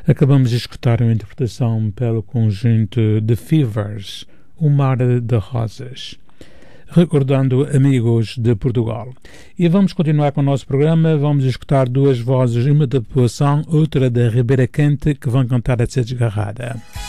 Acabamos de escutar uma interpretação pelo conjunto The Fevers, O Mar de Rosas, recordando amigos de Portugal. E vamos continuar com o nosso programa. Vamos escutar duas vozes, uma da população, outra da Ribeira Quente, que vão cantar a Desgarrada.